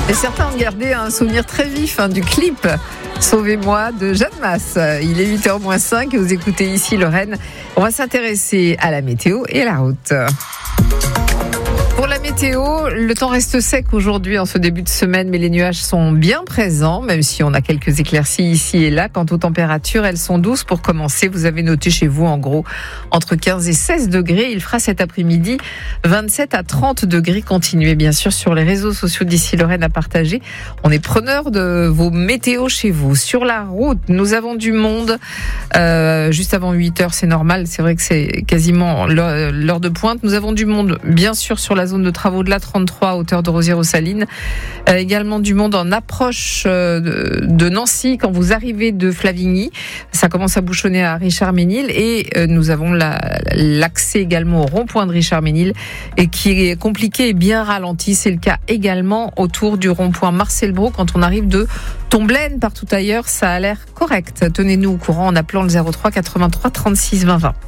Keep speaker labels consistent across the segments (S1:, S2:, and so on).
S1: Et certains ont gardé un souvenir très vif du clip Sauvez-moi de Jeanne Masse. Il est 8h-5 et vous écoutez ici Lorraine. On va s'intéresser à la météo et à la route. Pour la météo, le temps reste sec aujourd'hui en ce début de semaine, mais les nuages sont bien présents, même si on a quelques éclaircies ici et là. Quant aux températures, elles sont douces pour commencer. Vous avez noté chez vous, en gros, entre 15 et 16 degrés. Il fera cet après-midi 27 à 30 degrés. Continuez bien sûr sur les réseaux sociaux d'ici Lorraine à partager. On est preneur de vos météos chez vous. Sur la route, nous avons du monde. Juste avant 8h, c'est normal. C'est vrai que c'est quasiment l'heure de pointe. Nous avons du monde, bien sûr, sur la zone de travaux de l'A33 à hauteur de Rosières-aux-Salines. Également du monde en approche de Nancy quand vous arrivez de Flavigny. Ça commence à bouchonner à Richard-Ménil et nous avons l'accès également au rond-point de Richard-Ménil et qui est compliqué et bien ralenti. C'est le cas également autour du rond-point Marcel-Brault quand on arrive de Tomblaine. Partout ailleurs, ça a l'air correct. Tenez-nous au courant en appelant le 03 83 36 20 20.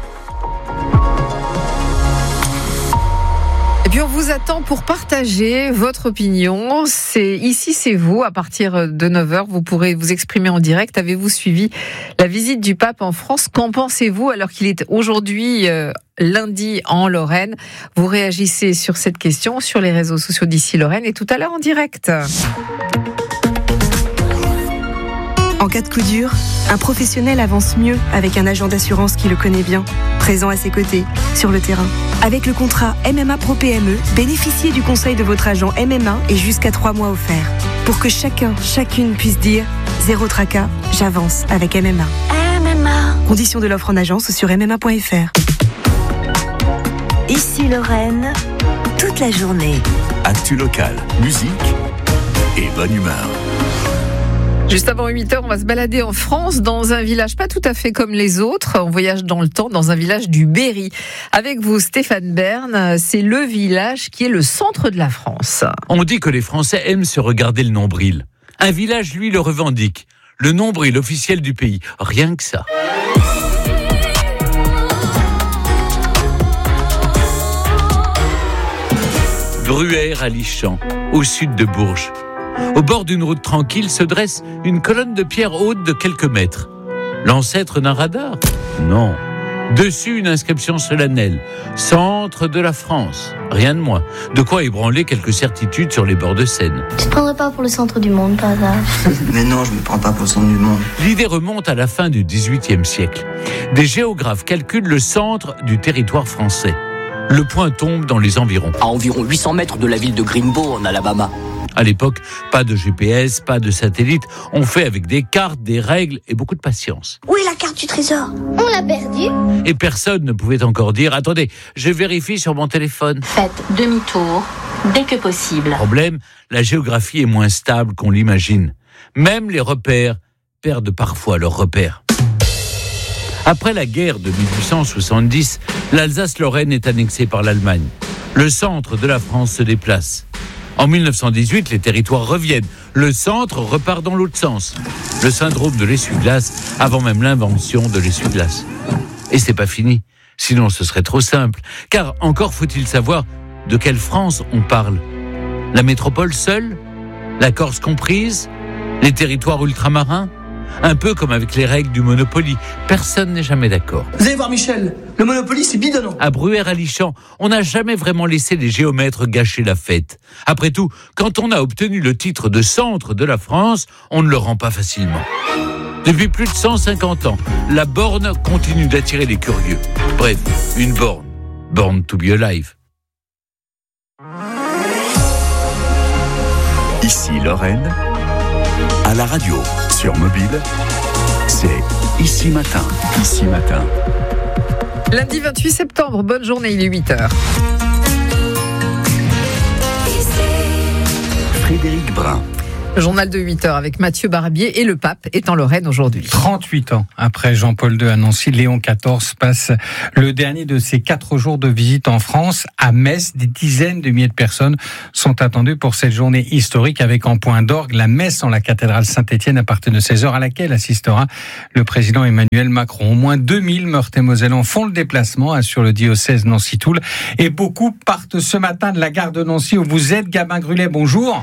S1: Et puis on vous attend pour partager votre opinion. C'est vous. À partir de 9h, vous pourrez vous exprimer en direct. Avez-vous suivi la visite du pape en France ? Qu'en pensez-vous alors qu'il est aujourd'hui lundi en Lorraine ? Vous réagissez sur cette question sur les réseaux sociaux d'ici Lorraine et tout à l'heure en direct.
S2: En cas de coup dur, un professionnel avance mieux avec un agent d'assurance qui le connaît bien, présent à ses côtés, sur le terrain. Avec le contrat MMA Pro PME, bénéficiez du conseil de votre agent MMA et jusqu'à 3 mois offerts. Pour que chacune puisse dire « Zéro tracas, j'avance avec MMA ». MMA. Conditions de l'offre en agence sur MMA.fr.
S3: Ici Lorraine, toute la journée.
S4: Actu local, musique et bonne humeur.
S1: Juste avant 8h, on va se balader en France dans un village pas tout à fait comme les autres. On voyage dans le temps dans un village du Berry. Avec vous, Stéphane Bern, c'est le village qui est le centre de la France.
S5: On dit que les Français aiment se regarder le nombril. Un village, lui, le revendique. Le nombril officiel du pays. Rien que ça. Bruère-à-Lichamps, au sud de Bourges. Au bord d'une route tranquille se dresse une colonne de pierre haute de quelques mètres. L'ancêtre d'un radar ? Non. Dessus, une inscription solennelle. Centre de la France. Rien de moins. De quoi ébranler quelques certitudes sur les bords de Seine.
S6: Tu te prendrais pas pour le centre du monde, par hasard ?
S7: Mais non, je me prends pas pour le centre du monde.
S5: L'idée remonte à la fin du XVIIIe siècle. Des géographes calculent le centre du territoire français. Le point tombe dans les environs.
S8: À environ 800 mètres de la ville de Greenbow, en Alabama.
S5: À l'époque, pas de GPS, pas de satellite. On fait avec des cartes, des règles et beaucoup de patience.
S6: Où est la carte du trésor ? On l'a perdue.
S5: Et personne ne pouvait encore dire « Attendez, je vérifie sur mon téléphone ».
S9: Faites demi-tour dès que possible.
S5: Problème, la géographie est moins stable qu'on l'imagine. Même les repères perdent parfois leurs repères. Après la guerre de 1870, l'Alsace-Lorraine est annexée par l'Allemagne. Le centre de la France se déplace. En 1918, les territoires reviennent. Le centre repart dans l'autre sens. Le syndrome de l'essuie-glace, avant même l'invention de l'essuie-glace. Et c'est pas fini. Sinon, ce serait trop simple. Car encore faut-il savoir de quelle France on parle. La métropole seule ? La Corse comprise ? Les territoires ultramarins ? Un peu comme avec les règles du Monopoly. Personne n'est jamais d'accord.
S7: Vous allez voir Michel, le Monopoly c'est bidonnant.
S5: À Bruère-à-Lichamps, on n'a jamais vraiment laissé les géomètres gâcher la fête. Après tout, quand on a obtenu le titre de centre de la France, on ne le rend pas facilement. Depuis plus de 150 ans, la borne continue d'attirer les curieux. Bref, une borne. Born to be alive.
S4: Ici Lorraine, à la radio, sur mobile, c'est Ici Matin. Ici Matin.
S1: Lundi 28 septembre, bonne journée, il est 8h.
S4: Frédéric Brun.
S1: Journal de 8h avec Mathieu Barbier et le pape est en Lorraine aujourd'hui.
S10: 38 ans après Jean-Paul II à Nancy, Léon XIV passe le dernier de ses 4 jours de visite en France. À Metz, des dizaines de milliers de personnes sont attendues pour cette journée historique avec en point d'orgue la messe en la cathédrale Saint-Étienne à partir de 16h à laquelle assistera le président Emmanuel Macron. Au moins 2000 Meurthe-et-Mosellans font le déplacement, assure le diocèse Nancy-Toul. Et beaucoup partent ce matin de la gare de Nancy où vous êtes. Gabin Grulet, bonjour.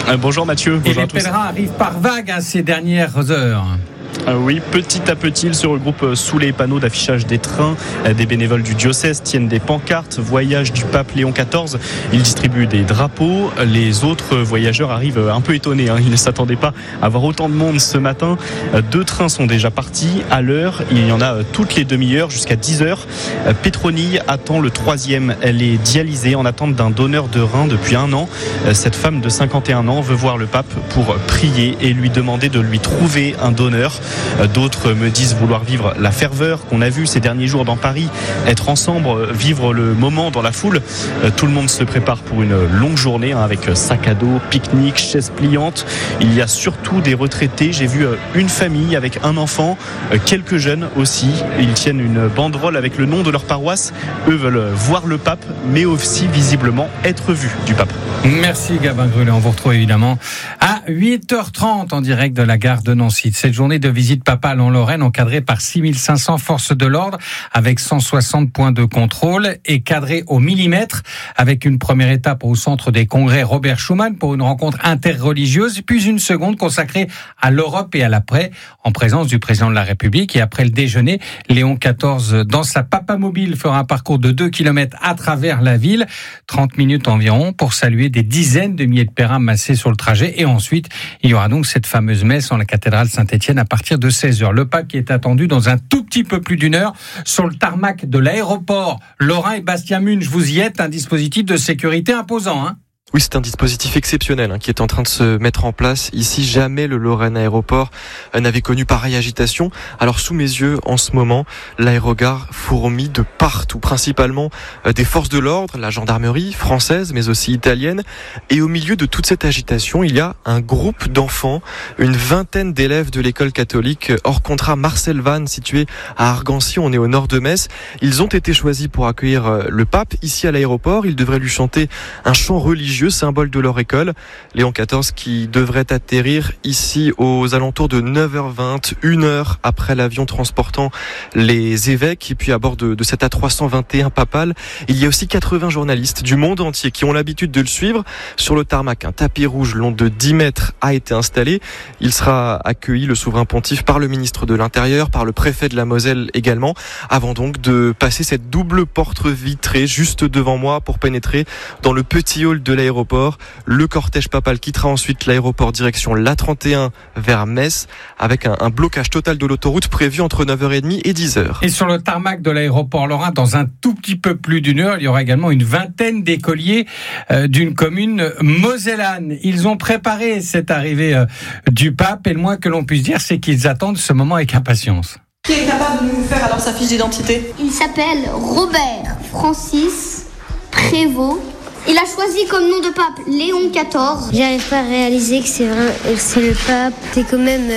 S11: Bonjour Mathieu.
S10: Et les pèlerins arrivent par vagues ces dernières heures.
S11: Oui, petit à petit, ils se regroupent sous les panneaux d'affichage des trains. Des bénévoles du diocèse tiennent des pancartes. Voyage du pape Léon XIV. Ils distribuent des drapeaux. Les autres voyageurs arrivent un peu étonnés. Ils ne s'attendaient pas à voir autant de monde ce matin. 2 trains sont déjà partis à l'heure. Il y en a toutes les demi-heures jusqu'à 10h. Pétronille attend le 3e. Elle est dialysée en attente d'un donneur de rein depuis 1 an. Cette femme de 51 ans veut voir le pape pour prier et lui demander de lui trouver un donneur. D'autres me disent vouloir vivre la ferveur qu'on a vue ces derniers jours dans Paris, être ensemble, vivre le moment dans la foule. Tout le monde se prépare pour une longue journée avec sac à dos, pique-nique, chaises pliantes. Il y a surtout des retraités. J'ai vu une famille avec un enfant, quelques jeunes aussi. Ils tiennent une banderole avec le nom de leur paroisse. Eux veulent voir le pape, mais aussi visiblement être vus du pape.
S10: Merci Gabin Grullet. On vous retrouve évidemment à 8h30 en direct de la gare de Nancy. Cette journée de visite papale en Lorraine encadrée par 6500 forces de l'ordre avec 160 points de contrôle et cadrée au millimètre avec une première étape au centre des congrès Robert Schuman pour une rencontre interreligieuse puis une seconde consacrée à l'Europe et à l'après en présence du président de la République. Et après le déjeuner, Léon XIV dans sa papamobile fera un parcours de 2 km à travers la ville, 30 minutes environ pour saluer des dizaines de milliers de pèlerins massés sur le trajet. Et ensuite, il y aura donc cette fameuse messe en la cathédrale Saint-Étienne à partir de 16h. Le pape qui est attendu dans un tout petit peu plus d'1 heure sur le tarmac de l'aéroport Lorrain et Bastien Munch. Vous y êtes, un dispositif de sécurité imposant,
S12: Oui, c'est un dispositif exceptionnel qui est en train de se mettre en place. Ici, jamais le Lorraine Aéroport n'avait connu pareille agitation. Alors, sous mes yeux, en ce moment, l'aérogare fourmille de partout, principalement des forces de l'ordre, la gendarmerie française, mais aussi italienne. Et au milieu de toute cette agitation, il y a un groupe d'enfants, une vingtaine d'élèves de l'école catholique hors contrat Marcel Vannes, située à Argancy. On est au nord de Metz. Ils ont été choisis pour accueillir le pape ici à l'aéroport. Ils devraient lui chanter un chant religieux, symbole de leur école. Léon XIV qui devrait atterrir ici aux alentours de 9h20, 1h après l'avion transportant les évêques. Et puis à bord de cet A321 papal, il y a aussi 80 journalistes du monde entier qui ont l'habitude de le suivre. Sur le tarmac, un tapis rouge long de 10 mètres a été installé. Il sera accueilli, le souverain pontife, par le ministre de l'Intérieur, par le préfet de la Moselle également, avant donc de passer cette double porte vitrée juste devant moi pour pénétrer dans le petit hall de l'aéroport. Le cortège papal quittera ensuite l'aéroport direction l'A31 vers Metz avec un blocage total de l'autoroute prévu entre 9h30 et 10h.
S10: Et sur le tarmac de l'aéroport Lorrain, dans un tout petit peu plus d'1 heure, il y aura également une vingtaine d'écoliers d'une commune mosellane. Ils ont préparé cette arrivée du pape et le moins que l'on puisse dire, c'est qu'ils attendent ce moment avec impatience.
S13: Qui est capable de nous faire alors sa fiche d'identité ?
S6: Il s'appelle Robert Francis Prévost. Il a choisi comme nom de pape Léon XIV.
S14: J'arrive pas à réaliser que c'est le pape. C'est quand même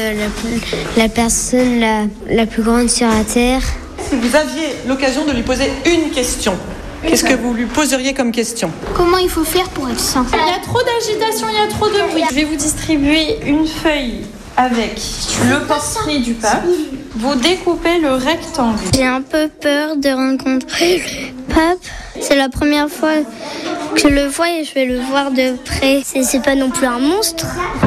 S14: la personne la plus grande sur la terre.
S13: Si vous aviez l'occasion de lui poser une question, qu'est-ce que vous lui poseriez comme question ?
S6: Comment il faut faire pour être saint ?
S15: Il y a trop d'agitation, il y a trop de bruit. Je vais vous distribuer une feuille avec le portrait du pape. Vous découpez le rectangle.
S14: J'ai un peu peur de rencontrer le pape. C'est la première fois que je le vois et je vais le voir de près. C'est pas non plus un monstre.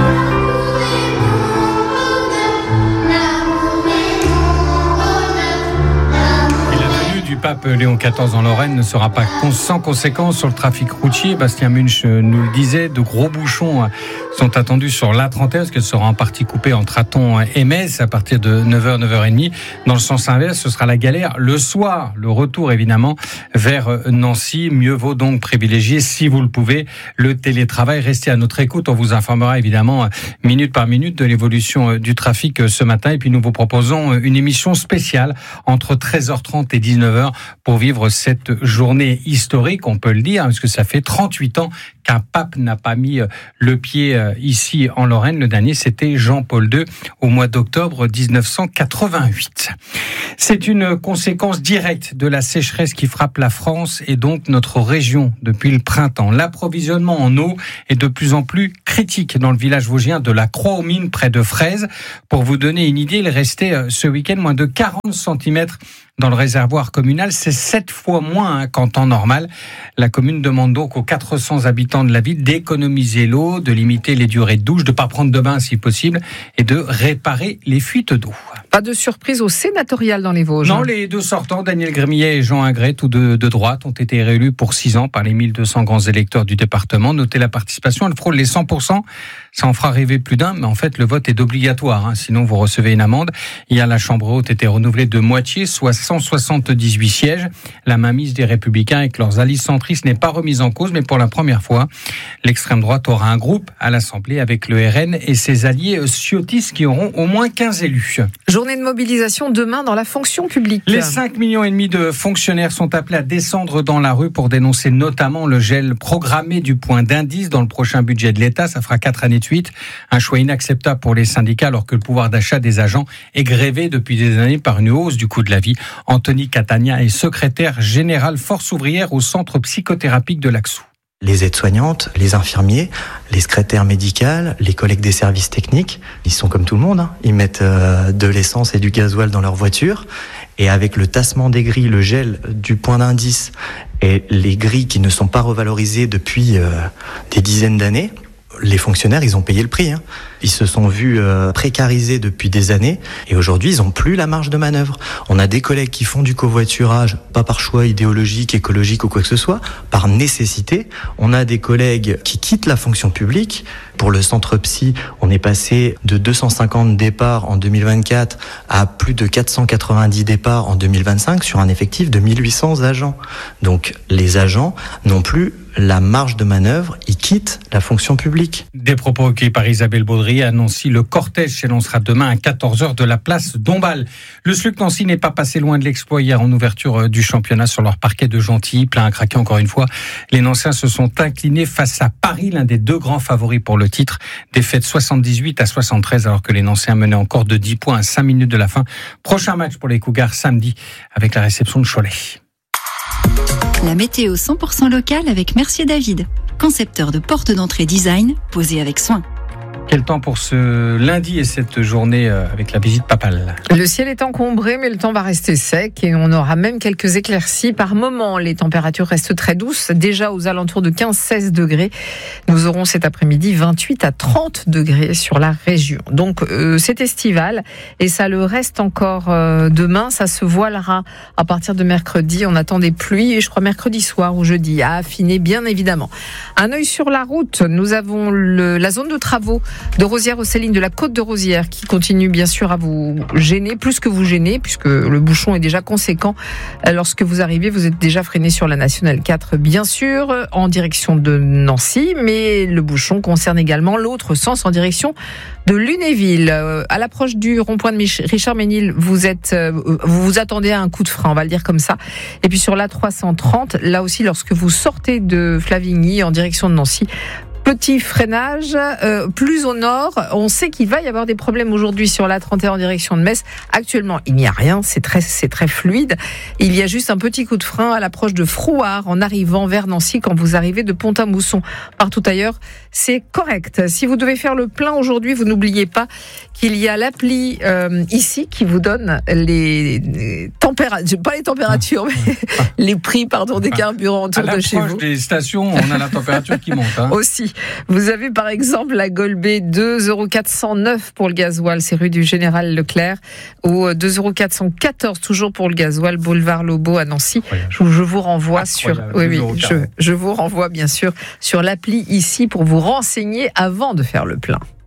S10: Du pape Léon XIV en Lorraine ne sera pas sans conséquence sur le trafic routier. Bastien Munch nous le disait, de gros bouchons sont attendus sur l'A31 parce qu'elle sera en partie coupée entre Athon et Metz à partir de 9h, 9h30. Dans le sens inverse, ce sera la galère le soir. Le retour évidemment vers Nancy. Mieux vaut donc privilégier, si vous le pouvez, le télétravail. Restez à notre écoute. On vous informera évidemment minute par minute de l'évolution du trafic ce matin. Et puis nous vous proposons une émission spéciale entre 13h30 et 19h pour vivre cette journée historique, on peut le dire, parce que ça fait 38 ans qu'un pape n'a pas mis le pied ici en Lorraine. Le dernier, c'était Jean-Paul II au mois d'octobre 1988. C'est une conséquence directe de la sécheresse qui frappe la France et donc notre région depuis le printemps. L'approvisionnement en eau est de plus en plus critique dans le village vosgien de la Croix-aux-Mines près de Fraise. Pour vous donner une idée, il restait ce week-end moins de 40 cm dans le réservoir communal. C'est 7 fois moins qu'en temps normal. La commune demande donc aux 400 habitants de la ville d'économiser l'eau, de limiter les durées de douche, de ne pas prendre de bain si possible et de réparer les fuites d'eau.
S1: Pas de surprise au sénatorial dans les Vosges.
S10: Non, les deux sortants, Daniel Grémillet et Jean Ingré, tous deux de droite, ont été réélus pour 6 ans par les 1200 grands électeurs du département. Notez la participation, elle frôle les 100%. Ça en fera rêver plus d'un, mais en fait, le vote est obligatoire. Sinon, vous recevez une amende. Hier, la Chambre haute était renouvelée de moitié, soit 178 sièges. La mainmise des Républicains avec leurs alliés centristes n'est pas remise en cause, mais pour la première fois, l'extrême droite aura un groupe à l'Assemblée avec le RN et ses alliés ciotistes qui auront au moins 15 élus.
S1: Journée de mobilisation demain dans la fonction publique.
S10: Les 5,5 millions de fonctionnaires sont appelés à descendre dans la rue pour dénoncer notamment le gel programmé du point d'indice dans le prochain budget de l'État. Ça fera 4 années de suite. Un choix inacceptable pour les syndicats alors que le pouvoir d'achat des agents est grévé depuis des années par une hausse du coût de la vie. Anthony Catania est secrétaire général Force ouvrière au centre psychothérapique de l'Axou.
S16: Les aides-soignantes, les infirmiers, les secrétaires médicales, les collègues des services techniques, ils sont comme tout le monde. Ils mettent de l'essence et du gasoil dans leur voiture. Et avec le tassement des grilles, le gel du point d'indice et les grilles qui ne sont pas revalorisées depuis des dizaines d'années, les fonctionnaires, ils ont payé le prix. Ils se sont vus précarisés depuis des années et aujourd'hui, ils n'ont plus la marge de manœuvre. On a des collègues qui font du covoiturage, pas par choix idéologique, écologique ou quoi que ce soit, par nécessité. On a des collègues qui quittent la fonction publique. Pour le centre psy, on est passé de 250 départs en 2024 à plus de 490 départs en 2025 sur un effectif de 1800 agents. Donc les agents n'ont plus la marge de manœuvre, ils quittent la fonction publique.
S10: Des propos recueillis par Isabelle Baudry à Nancy. Le cortège s'élancera demain à 14h de la place Dombasle. Le SLUC Nancy n'est pas passé loin de l'exploit hier en ouverture du championnat sur leur parquet de Gentilly, plein à craquer encore une fois. Les Nancéens se sont inclinés face à Paris, l'un des 2 grands favoris pour le titre. Défaite 78-73 alors que les Nancéens menaient encore de 10 points à 5 minutes de la fin. Prochain match pour les Cougars samedi avec la réception de Cholet.
S17: La météo 100% locale avec Mercier David, concepteur de portes d'entrée design posées avec soin.
S10: Quel temps pour ce lundi et cette journée avec la visite papale?
S1: Le ciel est encombré, mais le temps va rester sec et on aura même quelques éclaircies. Par moments, les températures restent très douces, déjà aux alentours de 15-16 degrés. Nous aurons cet après-midi 28 à 30 degrés sur la région. Donc, c'est estival et ça le reste encore demain. Ça se voilera à partir de mercredi. On attend des pluies et je crois mercredi soir ou jeudi à affiner, bien évidemment. Un œil sur la route. Nous avons la zone de travaux de Rosières-aux-Salines, de la Côte de Rosières, qui continue bien sûr à vous gêner, plus que vous gêner, puisque le bouchon est déjà conséquent. Lorsque vous arrivez, vous êtes déjà freiné sur la Nationale 4, bien sûr, en direction de Nancy, mais le bouchon concerne également l'autre sens, en direction de Lunéville. À l'approche du rond-point de Richard Ménil, vous attendez à un coup de frein, on va le dire comme ça. Et puis sur la 330, là aussi, lorsque vous sortez de Flavigny en direction de Nancy, petit freinage, plus au nord. On sait qu'il va y avoir des problèmes aujourd'hui sur la 31 en direction de Metz. Actuellement, il n'y a rien, c'est très fluide. Il y a juste un petit coup de frein à l'approche de Frouard en arrivant vers Nancy quand vous arrivez de Pont-à-Mousson. Partout ailleurs, c'est correct. Si vous devez faire le plein aujourd'hui, vous n'oubliez pas qu'il y a l'appli ici qui vous donne les températures, pas les températures, mais les prix des carburants autour de chez vous. À l'approche
S10: des stations, on a la température qui monte.
S1: Aussi. Vous avez par exemple la Golbet 2,409 € pour le gasoil, c'est rue du Général Leclerc, ou 2,414 € toujours pour le gasoil, boulevard Lobo à Nancy. Je vous renvoie je vous renvoie bien sûr sur l'appli ici pour vous renseigner avant de faire le plein.